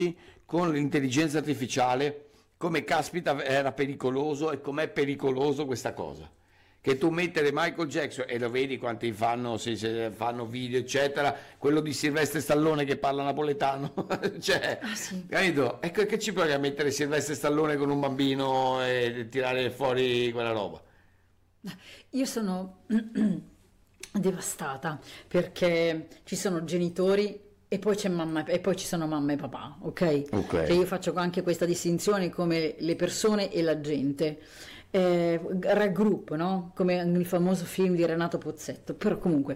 con l'intelligenza artificiale, come caspita era pericoloso e com'è pericoloso questa cosa. Che tu mettere Michael Jackson, e lo vedi quanti fanno, se fanno video eccetera, quello di Silvestre Stallone che parla napoletano, cioè, Sì. capito? Ecco, che ci provi a mettere Silvestre Stallone con un bambino e tirare fuori quella roba? Io sono devastata perché ci sono genitori e poi c'è mamma e poi ci sono mamma e papà, ok? Ok. Cioè io faccio anche questa distinzione come le persone e la gente. Raggruppo, no? Come nel famoso film di Renato Pozzetto. Però comunque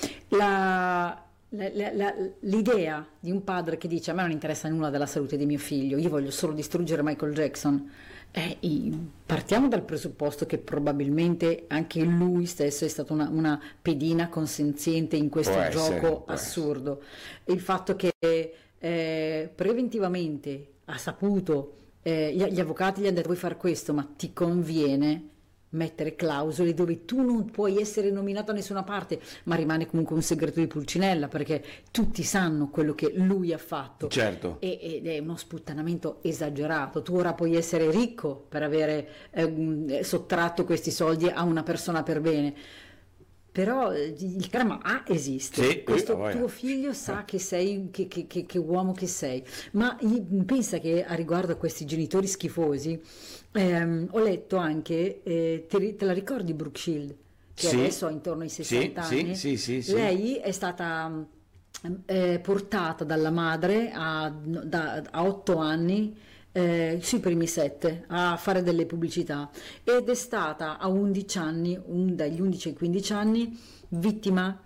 l'idea di un padre che dice: a me non interessa nulla della salute di mio figlio, io voglio solo distruggere Michael Jackson. Partiamo dal presupposto che probabilmente anche lui stesso è stato una pedina consenziente in questo gioco assurdo. Il fatto che preventivamente ha saputo, gli avvocati gli hanno detto: vuoi fare questo, ma ti conviene mettere clausole dove tu non puoi essere nominato da nessuna parte, ma rimane comunque un segreto di Pulcinella, perché tutti sanno quello che lui ha fatto. Certo. Ed è uno sputtanamento esagerato. Tu ora puoi essere ricco per avere sottratto questi soldi a una persona per bene, però il karma esiste. Sì, questo tuo figlio sa che sei che uomo che sei. Ma pensa che a riguardo a questi genitori schifosi, ho letto anche, te la ricordi Brooke Shield, che Sì. adesso ha intorno ai 60 anni? Sì. Lei è stata portata dalla madre a 8 anni, sui primi 7, a fare delle pubblicità, ed è stata a 11 anni, dagli 11 ai 15 anni, vittima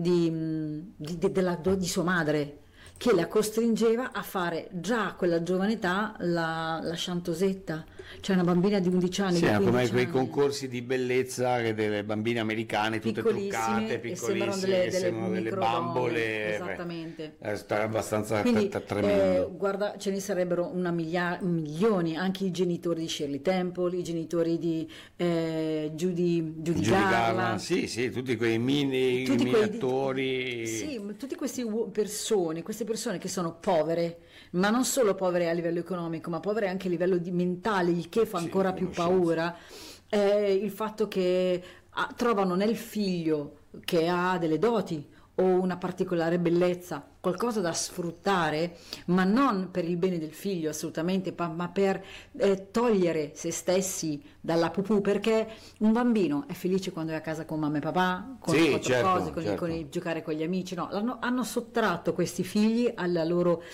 di sua madre, che la costringeva a fare già a quella giovane età la chantosetta, cioè una bambina di 11 anni. Sì, di come 15 quei anni. concorsi di bellezza delle bambine americane, tutte truccate, E sembrano piccolissime, che sembrano delle microdonne, bambole. esattamente. È abbastanza Quindi, tremendo. guarda, ce ne sarebbero milioni, anche i genitori di Shirley Temple, i genitori di Judy Garland. Sì, tutti quei mini attori. Sì, tutte queste persone che sono povere, ma non solo povere a livello economico, ma povere anche a livello mentale, il che fa ancora più paura. Il fatto che trovano nel figlio che ha delle doti o una particolare bellezza, qualcosa da sfruttare, ma non per il bene del figlio assolutamente, ma per togliere se stessi dalla pupù, perché un bambino è felice quando è a casa con mamma e papà, con le quattro cose, con il giocare con gli amici. No, hanno sottratto questi figli alla loro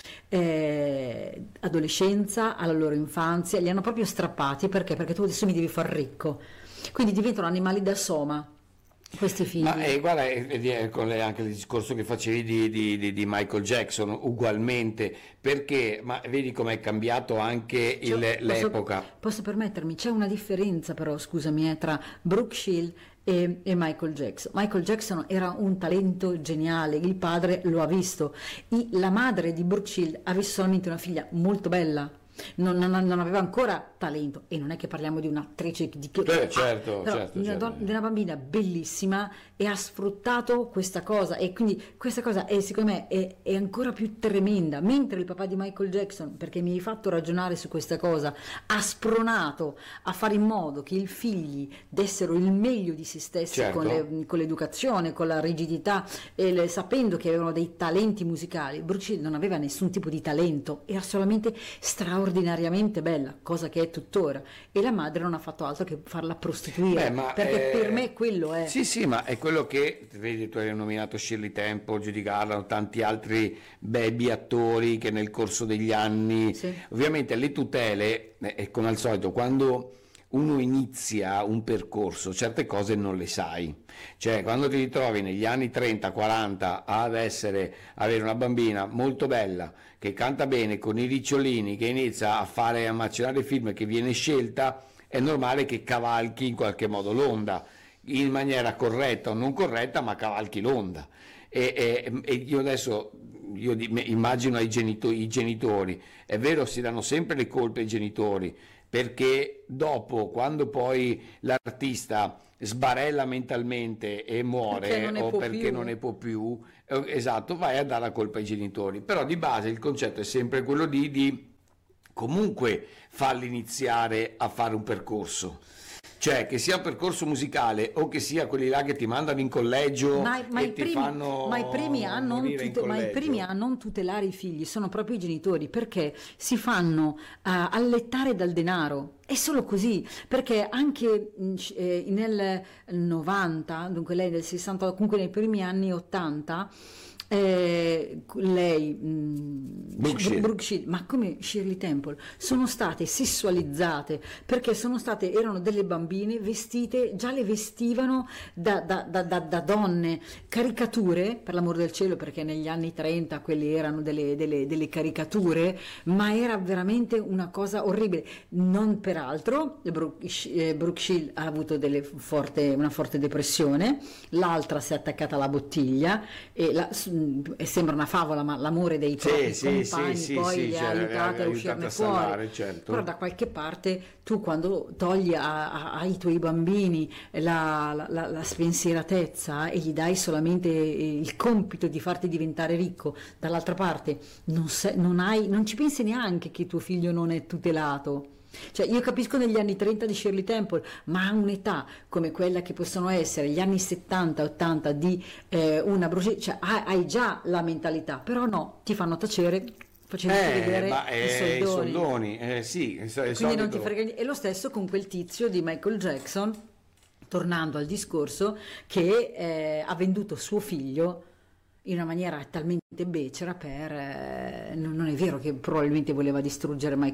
adolescenza, alla loro infanzia, li hanno proprio strappati, perché tu adesso mi devi far ricco, quindi diventano animali da soma questi figli. Ma guarda, anche il discorso che facevi di Michael Jackson, ugualmente, perché ma vedi com'è cambiato anche l'epoca. Posso permettermi, c'è una differenza però, scusami, tra Brooke Shield e Michael Jackson. Michael Jackson era un talento geniale, il padre lo ha visto. La madre di Brooke Shield ha visto solamente una figlia molto bella. Non aveva ancora talento, e non è che parliamo di un'attrice di certo. di una bambina bellissima, e ha sfruttato questa cosa, e quindi questa cosa secondo me è ancora più tremenda. Mentre il papà di Michael Jackson, perché mi hai fatto ragionare su questa cosa, ha spronato a fare in modo che i figli dessero il meglio di se stessi, certo, con l'educazione, con la rigidità, sapendo che avevano dei talenti musicali. Bruce non aveva nessun tipo di talento, era solamente straordinario, ordinariamente bella, cosa che è tuttora, e la madre non ha fatto altro che farla prostituire. Perché per me quello è. Sì, ma è quello che vedi, tu hai nominato Shirley Temple, Judy Garland, tanti altri baby attori che nel corso degli anni, sì, ovviamente le tutele, come al solito, quando uno inizia un percorso, certe cose non le sai, cioè quando ti ritrovi negli anni 30-40 ad avere una bambina molto bella che canta bene con i ricciolini, che inizia a macerare film, che viene scelta, è normale che cavalchi in qualche modo l'onda, in maniera corretta o non corretta, ma cavalchi l'onda. E io adesso immagino i genitori, è vero, si danno sempre le colpe ai genitori, perché dopo, quando poi l'artista sbarella mentalmente e muore o perché non ne può più, esatto, vai a dare la colpa ai genitori. Però di base il concetto è sempre quello di comunque farli iniziare a fare un percorso. Cioè, che sia un percorso musicale o che sia quelli là che ti mandano in collegio e ti fanno ma i primi a non morire in collegio. ma i primi a non tutelare i figli sono proprio i genitori, perché si fanno allettare dal denaro. È solo così, perché anche nel 90, dunque lei nel 60, comunque nei primi anni 80, lei, Brooke Shield, ma come Shirley Temple, sono state sessualizzate perché erano delle bambine vestite, già le vestivano da donne, caricature, per l'amor del cielo, perché negli anni 30 quelle erano delle caricature, ma era veramente una cosa orribile. Non peraltro, Brooke Shield ha avuto una forte depressione, l'altra si è attaccata alla bottiglia e sembra una favola, ma l'amore dei propri compagni poi li ha aiutati a uscirne fuori. Certo. Però da qualche parte tu, quando togli ai tuoi bambini la spensieratezza e gli dai solamente il compito di farti diventare ricco, dall'altra parte non ci pensi neanche che tuo figlio non è tutelato. Cioè, io capisco negli anni 30 di Shirley Temple, ma a un'età come quella che possono essere gli anni 70-80 di una bruciata, cioè hai già la mentalità, però no, ti fanno tacere facendoti vedere i soldoni. Quindi non ti frega niente. E lo stesso con quel tizio di Michael Jackson, tornando al discorso, che ha venduto suo figlio in una maniera talmente becera non è vero che probabilmente voleva distruggere Michael